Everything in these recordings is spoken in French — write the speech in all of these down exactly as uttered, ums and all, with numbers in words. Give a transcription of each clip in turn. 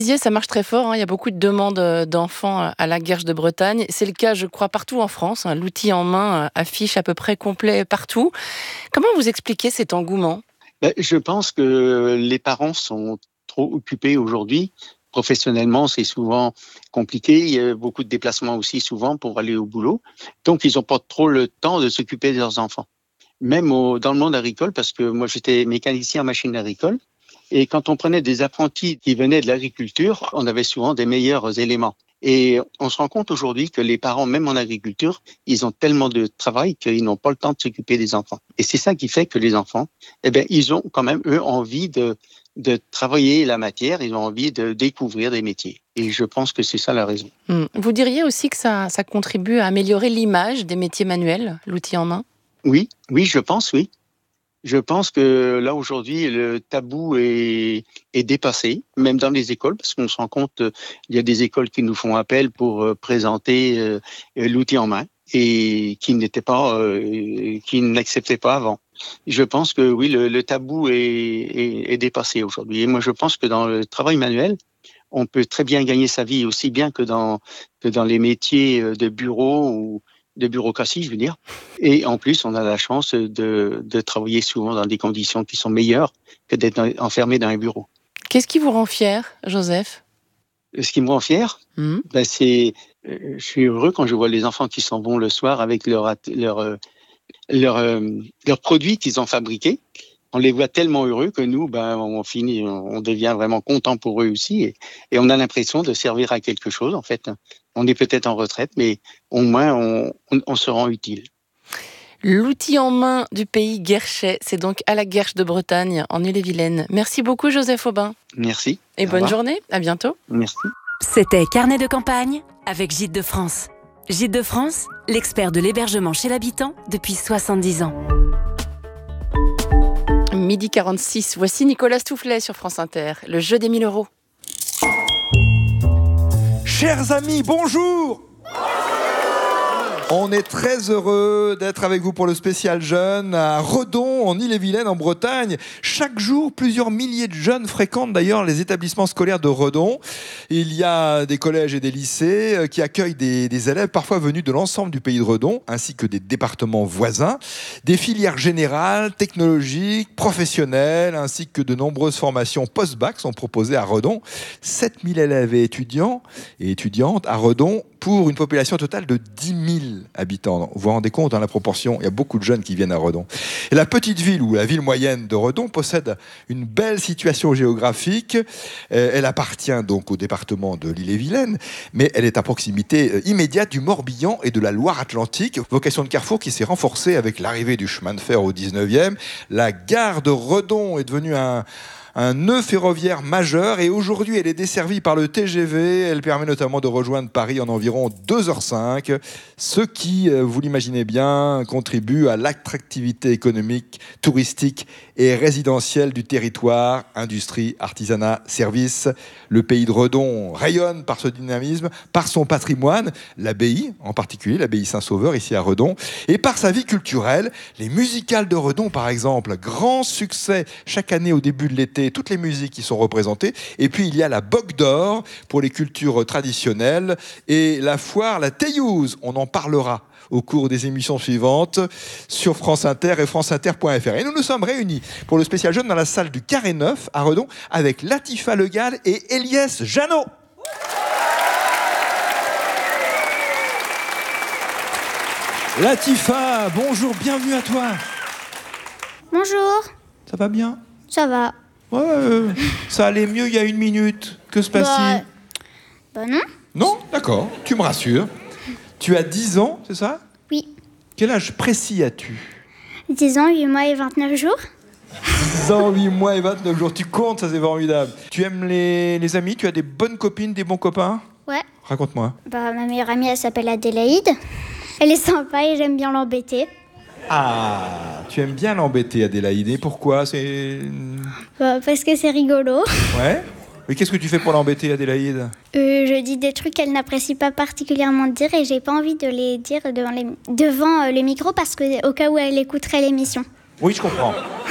Ça marche très fort, hein. Il y a beaucoup de demandes d'enfants à la Guerche de Bretagne. C'est le cas, je crois, partout en France. L'outil en main affiche à peu près complet partout. Comment vous expliquez cet engouement ? Ben, je pense que les parents sont trop occupés aujourd'hui. Professionnellement, c'est souvent compliqué. Il y a beaucoup de déplacements aussi souvent pour aller au boulot. Donc, ils n'ont pas trop le temps de s'occuper de leurs enfants. Même au, dans le monde agricole, parce que moi, j'étais mécanicien en machine agricole. Et quand on prenait des apprentis qui venaient de l'agriculture, on avait souvent des meilleurs éléments. Et on se rend compte aujourd'hui que les parents, même en agriculture, ils ont tellement de travail qu'ils n'ont pas le temps de s'occuper des enfants. Et c'est ça qui fait que les enfants, eh bien, ils ont quand même, eux, envie de, de travailler la matière, ils ont envie de découvrir des métiers. Et je pense que c'est ça la raison. Vous diriez aussi que ça, ça contribue à améliorer l'image des métiers manuels, l'outil en main ? Oui, oui, je pense, oui. Je pense que là, aujourd'hui, le tabou est, est dépassé, même dans les écoles, parce qu'on se rend compte, il y a des écoles qui nous font appel pour présenter euh, l'outil en main et qui n'étaient pas, euh, qui n'acceptaient pas avant. Je pense que oui, le, le tabou est, est, est dépassé aujourd'hui. Et moi, je pense que dans le travail manuel, on peut très bien gagner sa vie, aussi bien que dans, que dans les métiers de bureau ou de bureaucratie, je veux dire. Et en plus, on a la chance de, de travailler souvent dans des conditions qui sont meilleures que d'être enfermé dans un bureau. Qu'est-ce qui vous rend fier, Joseph ? Ce qui me rend fier, mmh. ben c'est, euh, je suis heureux quand je vois les enfants qui s'en vont le soir avec leur, leur, leur, euh, leurs produits qu'ils ont fabriqués. On les voit tellement heureux que nous, ben, on finit, on devient vraiment content pour eux aussi, et, et on a l'impression de servir à quelque chose. En fait, on est peut-être en retraite, mais au moins on, on, on se rend utile. L'outil en main du pays guerchet, c'est donc à la Guerche de Bretagne, en Ille-et-Vilaine. Merci beaucoup, Joseph Aubin. Merci. Et bonne journée. À bientôt. Merci. C'était Carnet de campagne avec Gîtes de France. Gîtes de France, l'expert de l'hébergement chez l'habitant depuis soixante-dix ans. Midi quarante-six, voici Nicolas Stoufflet sur France Inter, le jeu des mille euros. Chers amis, bonjour! On est très heureux d'être avec vous pour le spécial jeune à Redon, en Ille-et-Vilaine, en Bretagne. Chaque jour, plusieurs milliers de jeunes fréquentent d'ailleurs les établissements scolaires de Redon. Il y a des collèges et des lycées qui accueillent des, des élèves parfois venus de l'ensemble du pays de Redon, ainsi que des départements voisins. Des filières générales, technologiques, professionnelles, ainsi que de nombreuses formations post-bac sont proposées à Redon. sept mille élèves et étudiants et étudiantes à Redon pour une population totale de dix mille habitants. Vous vous rendez compte, dans la proportion, il y a beaucoup de jeunes qui viennent à Redon. Et la petite ville, ou la ville moyenne de Redon, possède une belle situation géographique. Elle appartient donc au département de l'Ille-et-Vilaine, mais elle est à proximité immédiate du Morbihan et de la Loire-Atlantique. Vocation de carrefour qui s'est renforcée avec l'arrivée du chemin de fer au dix-neuvième. La gare de Redon est devenue un... un nœud ferroviaire majeur, et aujourd'hui elle est desservie par le T G V. Elle permet notamment de rejoindre Paris en environ deux heures cinq, ce qui, vous l'imaginez bien, contribue à l'attractivité économique, touristique et résidentielle du territoire. Industrie, artisanat, services. Le pays de Redon rayonne par ce dynamisme, par son patrimoine, l'abbaye en particulier, l'abbaye Saint-Sauveur ici à Redon, et par sa vie culturelle. Les musicales de Redon par exemple, grand succès chaque année au début de l'été, toutes les musiques qui sont représentées. Et puis il y a la Bogue d'Or pour les cultures traditionnelles et la foire, la Théiouse. On en parlera au cours des émissions suivantes sur France Inter et franceinter point f r. Et nous nous sommes réunis pour le spécial jeune dans la salle du Carré Neuf à Redon avec Latifa Le Gall et Eliès Jeannot. Latifa, bonjour, bienvenue à toi. Bonjour. Ça va bien ? Ça va. Ouais, euh, ça allait mieux il y a une minute. Que se passe-t-il ? Bah, bah non. Non ? D'accord, tu me rassures. Tu as dix ans, c'est ça ? Oui. Quel âge précis as-tu ? dix ans, huit mois et vingt-neuf jours. dix ans, huit mois et vingt-neuf jours. Tu comptes, ça c'est formidable. Tu aimes les, les amis ? Tu as des bonnes copines, des bons copains ? Ouais. Raconte-moi. Bah, ma meilleure amie, elle s'appelle Adélaïde. Elle est sympa et j'aime bien l'embêter. Ah, tu aimes bien l'embêter, Adélaïde. Et pourquoi ? C'est... Bah, parce que c'est rigolo. Ouais ? Mais qu'est-ce que tu fais pour l'embêter, Adélaïde ? euh, Je dis des trucs qu'elle n'apprécie pas particulièrement de dire et j'ai pas envie de les dire devant, les... devant euh, le micro parce que au cas où elle écouterait l'émission. Oui, je comprends.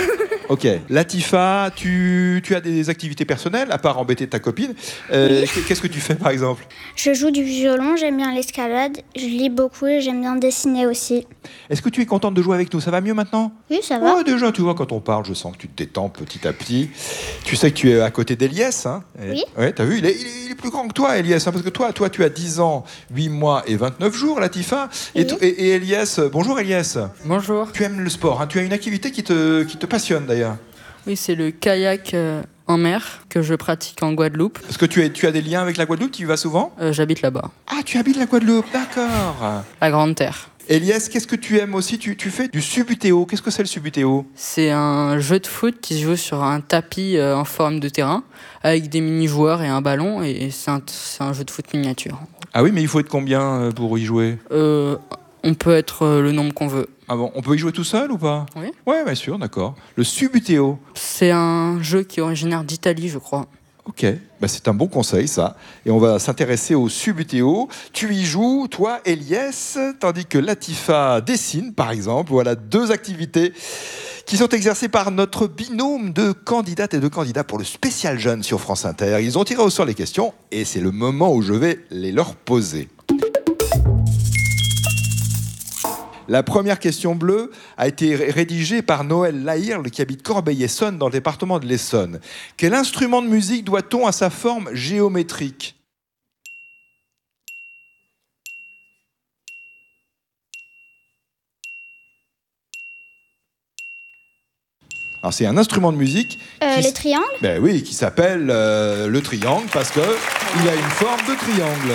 Ok. Latifa, tu, tu as des activités personnelles, à part embêter ta copine. Euh, Oui. Qu'est-ce que tu fais, par exemple? Je joue du violon, j'aime bien l'escalade, je lis beaucoup et j'aime bien dessiner aussi. Est-ce que tu es contente de jouer avec nous? Ça va mieux maintenant? Oui, ça va. Ouais, déjà, tu vois, quand on parle, je sens que tu te détends petit à petit. Tu sais que tu es à côté d'Eliès, hein? Et- Oui. Ouais, t'as vu, il est, il est- il est plus grand que toi, Eliès, hein, parce que toi, toi, tu as dix ans, huit mois et vingt-neuf jours, Latifa. Et, Oui. to- et, et Eliès, bonjour Eliès. Bonjour. Tu aimes le sport, hein? Tu as une activité qui te, qui te passionne d'ailleurs. Oui, c'est le kayak euh, en mer que je pratique en Guadeloupe. Parce que tu, es, tu as des liens avec la Guadeloupe, tu y vas souvent? Euh, J'habite là-bas, Ah, tu habites la Guadeloupe, d'accord. la Grande Terre. Eliès, qu'est-ce que tu aimes aussi? tu, tu fais du subutéo. Qu'est-ce que c'est le subutéo? C'est un jeu de foot qui se joue sur un tapis euh, en forme de terrain avec des mini-joueurs et un ballon. Et c'est un, c'est un jeu de foot miniature. Ah oui, mais il faut être combien euh, pour y jouer? Euh, on peut être euh, le nombre qu'on veut. Ah bon, on peut y jouer tout seul ou pas? Oui. Ouais, bien sûr, d'accord. Le subutéo. C'est un jeu qui est originaire d'Italie, je crois. Ok, bah c'est un bon conseil ça. Et on va s'intéresser au subutéo. Tu y joues, toi, Eliès, tandis que Latifa dessine, par exemple. Voilà deux activités qui sont exercées par notre binôme de candidates et de candidats pour le spécial jeune sur France Inter. Ils ont tiré au sort les questions et c'est le moment où je vais les leur poser. La première question bleue a été rédigée par Noël Lahirle, qui habite Corbeil-Essonne, dans le département de l'Essonne. Quel instrument de musique doit-on à sa forme géométrique? Alors c'est un instrument de musique Euh, qui, le triangle? ben oui, qui s'appelle euh, le triangle parce que il a une forme de triangle.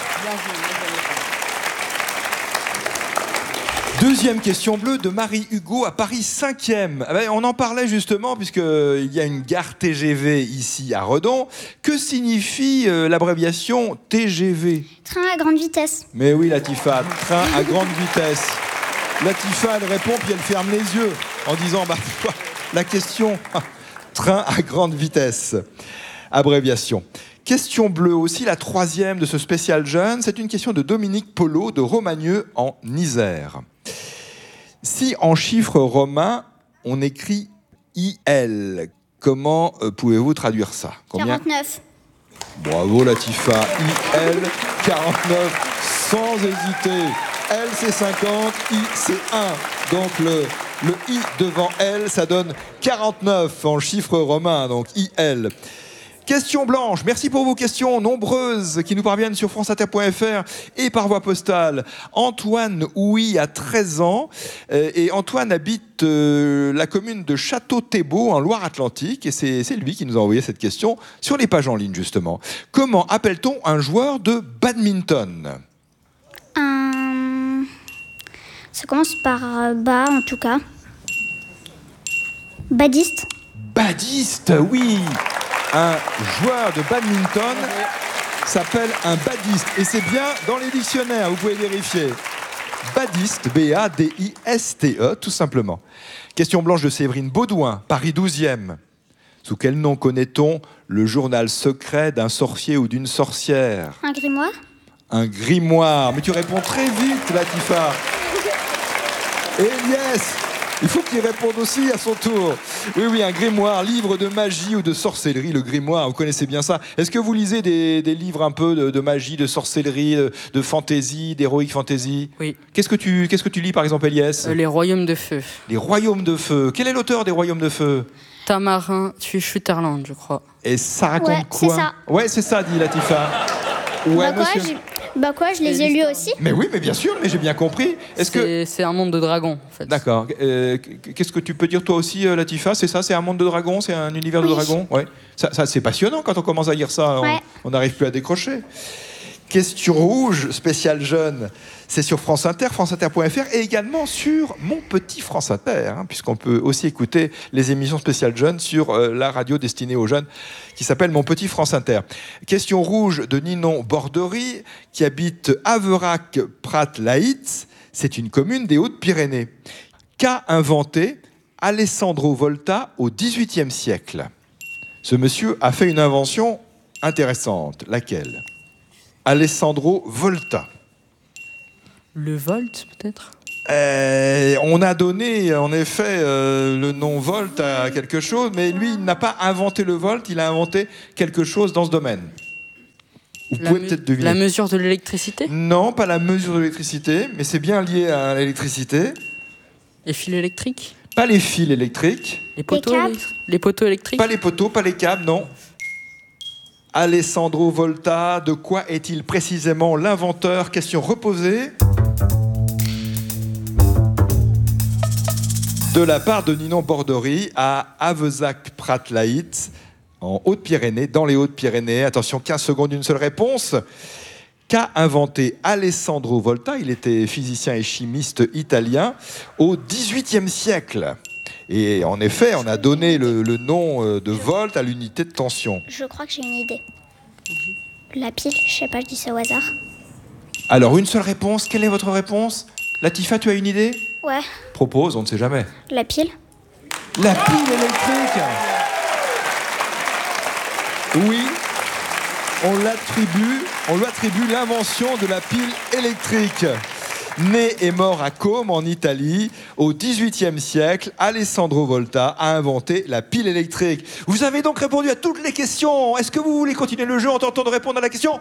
Deuxième question bleue de Marie Hugo à Paris cinquième. Ah ben, on en parlait justement puisqu'il y a une gare T G V ici à Redon. Que signifie euh, l'abréviation T G V? Train à grande vitesse. Mais oui, Latifa, train à grande vitesse. Latifa, elle répond puis elle ferme les yeux en disant bah, la question, train à grande vitesse. Abréviation. Question bleue aussi, la troisième de ce spécial jeune. C'est une question de Dominique Polo de Romagneux en Isère. Si en chiffres romains, on écrit I L, comment euh, pouvez-vous traduire ça? Combien? quarante-neuf. Bravo Latifa, I L, quarante-neuf, sans hésiter. L c'est cinquante, I c'est un. Donc le, le I devant L, ça donne quarante-neuf en chiffres romains, donc I L. Question blanche, merci pour vos questions nombreuses qui nous parviennent sur franceinter point f r et par voie postale. Antoine Houy a treize ans euh, et Antoine habite euh, la commune de Château-Thébault en Loire-Atlantique et c'est, c'est lui qui nous a envoyé cette question sur les pages en ligne justement. Comment appelle-t-on un joueur de badminton? Un... Ça commence par euh, bas en tout cas. Badiste? Badiste, oui. Un joueur de badminton s'appelle un badiste. Et c'est bien dans les dictionnaires, vous pouvez vérifier. Badiste, B A D I S T E, tout simplement. Question blanche de Séverine Baudouin, Paris douzième. Sous quel nom connaît-on le journal secret d'un sorcier ou d'une sorcière? Un grimoire? Un grimoire. Mais tu réponds très vite, Latifa. Et yes, il faut qu'il réponde aussi à son tour. Oui, oui, un grimoire, livre de magie ou de sorcellerie. Le grimoire, vous connaissez bien ça. Est-ce que vous lisez des, des livres un peu de, de magie, de sorcellerie, de, de fantasy, d'héroïque fantasy? Oui. Qu'est-ce que tu, qu'est-ce que tu lis, par exemple, Eliès? Euh, les Royaumes de Feu. Les Royaumes de Feu. Quel est l'auteur des Royaumes de Feu? Tamarin Sutherland, je crois. Et ça raconte Ouais, quoi? c'est ça. Ouais, c'est ça, dit Latifa. Ouais, bah, quoi, monsieur. je... bah quoi, je les ai lus aussi. Mais oui, mais bien sûr, mais j'ai bien compris. Est-ce que... C'est c'est un monde de dragons, en fait. D'accord. Euh, qu'est-ce que tu peux dire toi aussi, euh, Latifa? C'est ça, c'est un monde de dragons, c'est un univers de Oui. dragons. Ouais. Ça, ça, c'est passionnant quand on commence à lire ça. Ouais. On n'arrive plus à décrocher. Question rouge, spécial jeune, c'est sur France Inter, franceinter point f r et également sur Mon Petit France Inter, hein, puisqu'on peut aussi écouter les émissions spéciales jeunes sur euh, la radio destinée aux jeunes qui s'appelle Mon Petit France Inter. Question rouge de Ninon Borderie qui habite Averac-Prat-Laïtz, c'est une commune des Hautes-Pyrénées. Qu'a inventé Alessandro Volta au dix-huitième siècle? Ce monsieur a fait une invention intéressante. Laquelle? Alessandro Volta. Le Volt, peut-être? Euh, on a donné en effet euh, le nom Volt à quelque chose, mais lui, il n'a pas inventé le Volt, il a inventé quelque chose dans ce domaine. Vous La pouvez me- peut-être deviner. La mesure de l'électricité? Non, pas la mesure de l'électricité, mais c'est bien lié à l'électricité. Les fils électriques? Pas les fils électriques, Les poteaux, câbles élect- les poteaux électriques? pas les poteaux, pas les câbles, non. Alessandro Volta, de quoi est-il précisément l'inventeur? Question reposée. De la part de Ninon Bordori à Avezac-Prat-Laït, en Haute-Pyrénées, dans les Hautes-Pyrénées. Attention, quinze secondes, une seule réponse. Qu'a inventé Alessandro Volta? Il était physicien et chimiste italien au dix-huitième siècle. Et en effet, on a donné le, le nom de volt à l'unité de tension. Je crois que j'ai une idée. La pile, je sais pas, je dis ça au hasard. Alors, une seule réponse. Quelle est votre réponse? Latifa, tu as une idée? Ouais, Propose, on ne sait jamais. la pile. La pile électrique. Oui, on l'attribue, on lui attribue l'invention de la pile électrique. Né et mort à Côme, en Italie, au dix-huitième siècle, Alessandro Volta a inventé la pile électrique. Vous avez donc répondu à toutes les questions. Est-ce que vous voulez continuer le jeu en tentant de répondre à la question?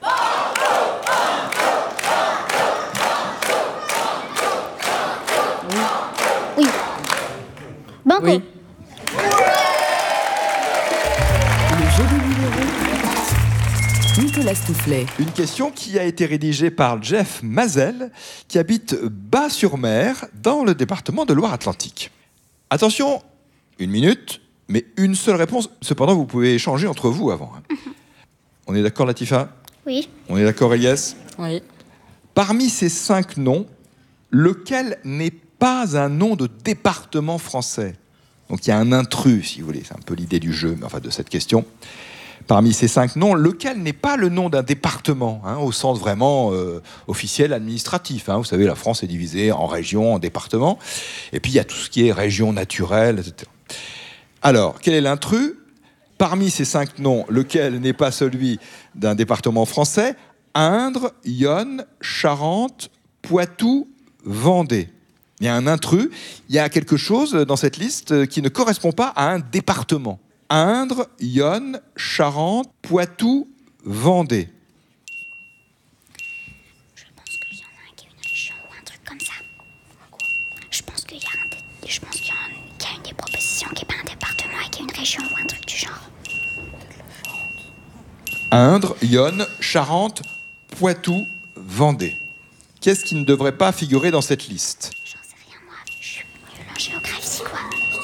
Oui. Banco. Oui. Le jeu des mille euros. Nicolas Stoufflet. Une question qui a été rédigée par Jeff Mazel, qui habite Bas-sur-Mer, dans le département de Loire-Atlantique. Attention, une minute, mais une seule réponse. Cependant, vous pouvez échanger entre vous avant. hein. On est d'accord, Latifa? Oui. On est d'accord, Elias? Oui. Parmi ces cinq noms, lequel n'est pas un nom de département français? Donc il y a un intrus, si vous voulez. C'est un peu l'idée du jeu, mais enfin de cette question. Parmi ces cinq noms, lequel n'est pas le nom d'un département, hein, au sens vraiment euh, officiel, administratif. Hein. Vous savez, la France est divisée en régions, en départements. Et puis il y a tout ce qui est région naturelle, et cetera. Alors, quel est l'intrus? Parmi ces cinq noms, lequel n'est pas celui d'un département français? Indre, Yonne, Charente, Poitou, Vendée. Il y a un intrus, il y a quelque chose dans cette liste qui ne correspond pas à un département. Indre, Yonne, Charente, Poitou, Vendée. Je pense qu'il y en a un qui a une région ou un truc comme ça. Je pense qu'il y a, un dé- je pense qu'il y a, un- qu'il y a une des propositions qui n'est pas un département et qui est une région ou un truc du genre. Indre, Yonne, Charente, Poitou, Vendée. Qu'est-ce qui ne devrait pas figurer dans cette liste? J'en sais rien, moi. Je suis nulle en géographie, quoi.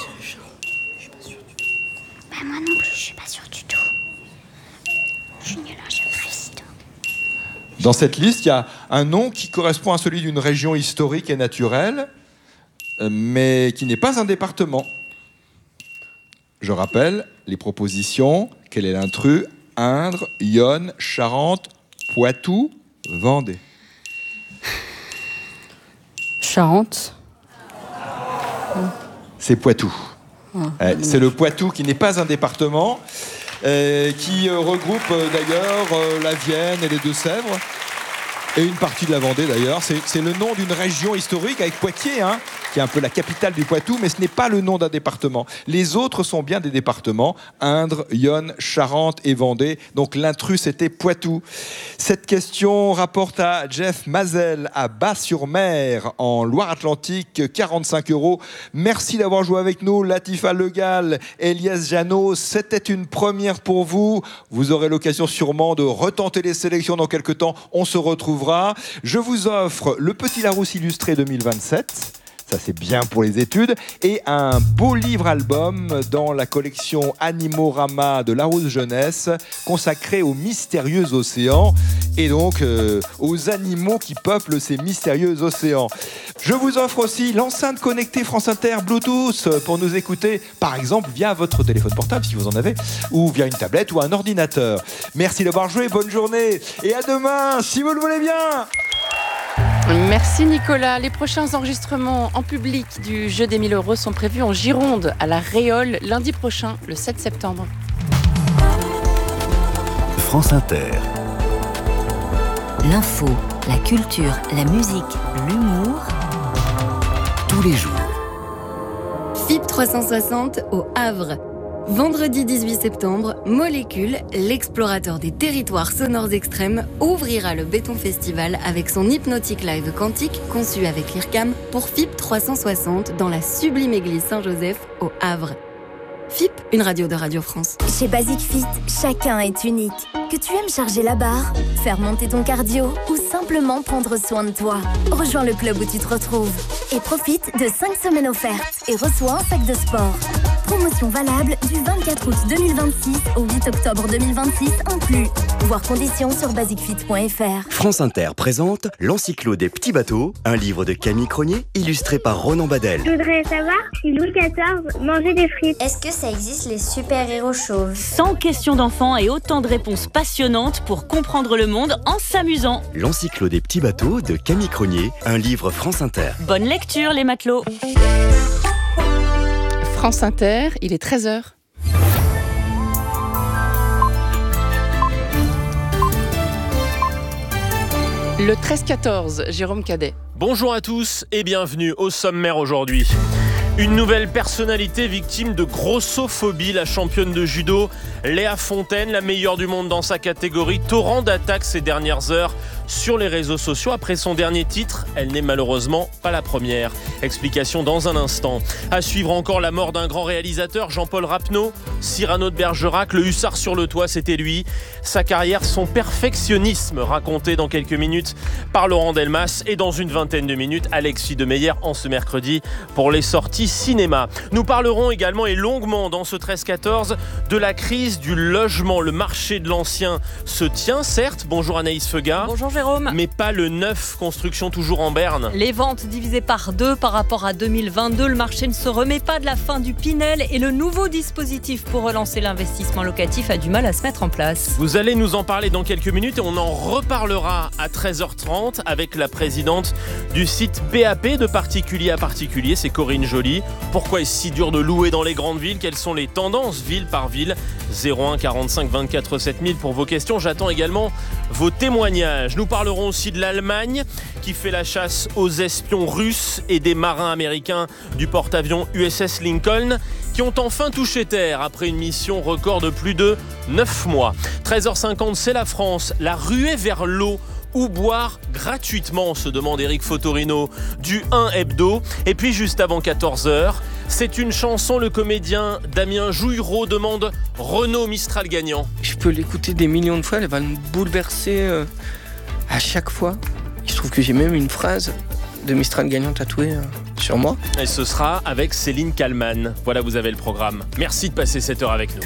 Bah, moi non plus, je suis pas sûre du tout. Je suis nulle en géographie, donc. Dans cette liste, il y a un nom qui correspond à celui d'une région historique et naturelle, euh, mais qui n'est pas un département. Je rappelle les propositions. Quel est l'intrus? Indre, Yonne, Charente, Poitou, Vendée. Charente. C'est Poitou. Euh, c'est le Poitou qui n'est pas un département, euh, qui euh, regroupe euh, d'ailleurs euh, la Vienne et les Deux-Sèvres, et une partie de la Vendée d'ailleurs. C'est, c'est le nom d'une région historique avec Poitiers, hein, qui est un peu la capitale du Poitou, mais ce n'est pas le nom d'un département. Les autres sont bien des départements, Indre, Yonne, Charente et Vendée. Donc l'intrus c'était Poitou. Cette question rapporte à Jeff Mazel à Bas-sur-Mer, en Loire-Atlantique, quarante-cinq euros. Merci d'avoir joué avec nous, Latifa Legal, Elias Jeannot. C'était une première pour vous. Vous aurez l'occasion sûrement de retenter les sélections dans quelques temps. On se retrouvera. Je vous offre le Petit Larousse illustré deux mille vingt-sept. Ça, c'est bien pour les études. Et un beau livre-album dans la collection Animorama de Larousse Jeunesse, consacré aux mystérieux océans et donc euh, aux animaux qui peuplent ces mystérieux océans. Je vous offre aussi l'enceinte connectée France Inter Bluetooth pour nous écouter, par exemple, via votre téléphone portable, si vous en avez, ou via une tablette ou un ordinateur. Merci d'avoir joué, bonne journée, et à demain, si vous le voulez bien. Merci Nicolas. Les prochains enregistrements en public du jeu des mille euros sont prévus en Gironde, à la Réole, lundi prochain, le sept septembre. France Inter. L'info, la culture, la musique, l'humour. tous les jours. F I P trois cent soixante au Havre. Vendredi dix-huit septembre, Molécule, l'explorateur des territoires sonores extrêmes, ouvrira le Béton Festival avec son Hypnotic Live quantique conçu avec l'I R C A M pour F I P trois cent soixante dans la sublime église Saint-Joseph au Havre. F I P, une radio de Radio France. Chez Basic Fit, chacun est unique. Que tu aimes charger la barre, faire monter ton cardio ou simplement prendre soin de toi. Rejoins le club où tu te retrouves et profite de cinq semaines offertes et reçois un sac de sport. Promotion valable du vingt-quatre août deux mille vingt-six au huit octobre deux mille vingt-six inclus. Voir conditions sur basic fit point f r. France Inter présente l'Encyclo des petits bateaux, un livre de Camille Cronier illustré par Ronan Badel. Je voudrais savoir si Louis quatorze mangeait des frites. Est-ce que ça existe les super-héros chauves? cent questions d'enfants et autant de réponses passionnantes pour comprendre le monde en s'amusant. L'Encyclo des petits bateaux de Camille Cronier, un livre France Inter. Bonne lecture les matelots. France Inter, il est treize heures. Le treize quatorze, Jérôme Cadet. Bonjour à tous et bienvenue au sommaire aujourd'hui. Une nouvelle personnalité victime de grossophobie, la championne de judo Léa Fontaine, la meilleure du monde dans sa catégorie. Torrent d'attaques ces dernières heures sur les réseaux sociaux. Après son dernier titre, elle n'est malheureusement pas la première. Explication dans un instant. À suivre encore la mort d'un grand réalisateur, Jean-Paul Rapneau, Cyrano de Bergerac, le hussard sur le toit, c'était lui. Sa carrière, son perfectionnisme, raconté dans quelques minutes par Laurent Delmas. Et dans une vingtaine de minutes, Alexis Demeyer en ce mercredi pour les sorties cinéma. Nous parlerons également et longuement dans ce treize quatorze de la crise du logement. Le marché de l'ancien se tient, certes. Bonjour Anaïs Feugat. Bonjour Jérôme. Mais pas le neuf, construction toujours en berne. Les ventes divisées par deux par rapport à deux mille vingt-deux. Le marché ne se remet pas de la fin du Pinel et le nouveau dispositif pour relancer l'investissement locatif a du mal à se mettre en place. Vous allez nous en parler dans quelques minutes et on en reparlera à treize heures trente avec la présidente du site P A P de particulier à particulier, c'est Corinne Joly. Pourquoi est-ce si dur de louer dans les grandes villes? Quelles sont les tendances ville par ville? zéro un quarante-cinq vingt-quatre sept mille pour vos questions. J'attends également vos témoignages. Nous parlerons aussi de l'Allemagne qui fait la chasse aux espions russes et des marins américains du porte-avions U S S Lincoln qui ont enfin touché terre après une mission record de plus de neuf mois. treize heures cinquante, c'est la France, la ruée vers l'eau. Où boire gratuitement, se demande Éric Fotorino du un Hebdo. Et puis juste avant quatorze heures, c'est une chanson, le comédien Damien Jouillereau demande Renaud Mistral gagnant. Je peux l'écouter des millions de fois, elle va me bouleverser euh, à chaque fois. Il se trouve que j'ai même une phrase de Mistral gagnant tatouée euh, sur moi. Et ce sera avec Céline Kallmann. Voilà, vous avez le programme. Merci de passer cette heure avec nous.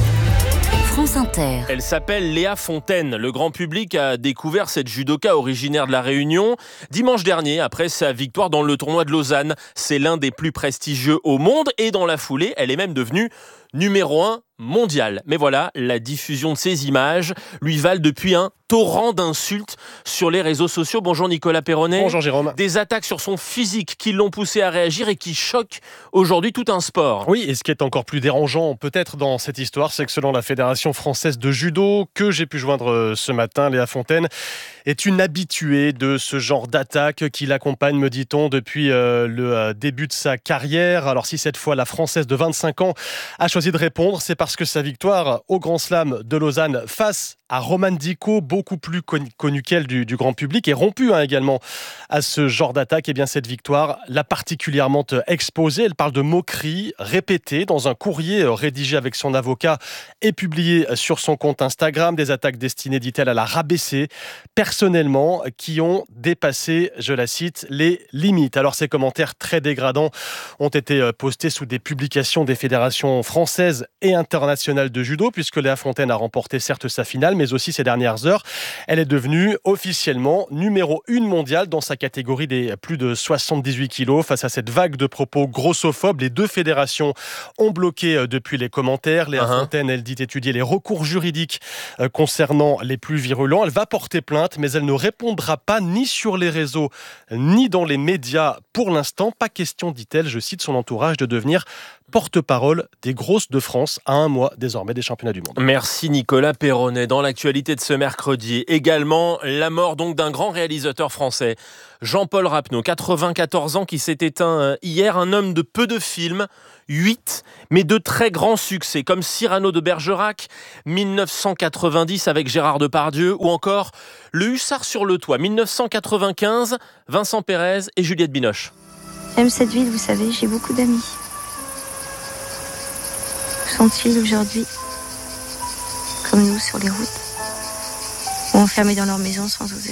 France Inter. Elle s'appelle Léa Fontaine. Le grand public a découvert cette judoka originaire de La Réunion dimanche dernier après sa victoire dans le tournoi de Lausanne. C'est l'un des plus prestigieux au monde et dans la foulée, elle est même devenue numéro un mondial. Mais voilà, la diffusion de ces images lui valent depuis un torrent d'insultes sur les réseaux sociaux. Bonjour Nicolas Perronnet. Bonjour Jérôme. Des attaques sur son physique qui l'ont poussé à réagir et qui choquent aujourd'hui tout un sport. Oui, et ce qui est encore plus dérangeant peut-être dans cette histoire, c'est que selon la Fédération française de judo, que j'ai pu joindre ce matin, Léa Fontaine est une habituée de ce genre d'attaque qui l'accompagne, me dit-on, depuis euh, le euh, début de sa carrière. Alors si cette fois la Française de vingt-cinq ans a choisi de répondre, c'est parce que sa victoire au Grand Slam de Lausanne face à Romane Dico, beaucoup plus connu, connu qu'elle du, du grand public, et rompu hein, également à ce genre d'attaque, et bien cette victoire l'a particulièrement exposée. Elle parle de moqueries répétées dans un courrier rédigé avec son avocat et publié sur son compte Instagram. Des attaques destinées, dit-elle, à la rabaisser personnellement, qui ont dépassé, je la cite, les limites. Alors ces commentaires très dégradants ont été postés sous des publications des fédérations françaises et internationales de judo, puisque Léa Fontaine a remporté certes sa finale, mais aussi ces dernières heures, elle est devenue officiellement numéro une mondiale dans sa catégorie des plus de soixante-dix-huit kilos. Face à cette vague de propos grossophobes, les deux fédérations ont bloqué depuis les commentaires. Léa uh-huh. Fontaine, elle dit étudier les recours juridiques concernant les plus virulents. Elle va porter plainte, mais elle ne répondra pas ni sur les réseaux, ni dans les médias pour l'instant. Pas question, dit-elle, je cite son entourage, de devenir porte-parole des grosses tous de France à un mois désormais des championnats du monde. Merci Nicolas Perronnet. Dans l'actualité de ce mercredi, également la mort donc d'un grand réalisateur français, Jean-Paul Rapneau, quatre-vingt-quatorze ans, qui s'est éteint hier, un homme de peu de films, huit, mais de très grands succès, comme Cyrano de Bergerac, dix-neuf cent quatre-vingt-dix avec Gérard Depardieu, ou encore Le Hussard sur le toit, dix-neuf cent quatre-vingt-quinze, Vincent Pérez et Juliette Binoche. J'aime cette ville, vous savez, j'ai beaucoup d'amis. Où sont-ils aujourd'hui? Comme nous sur les routes, ou enfermés dans leur maison sans oser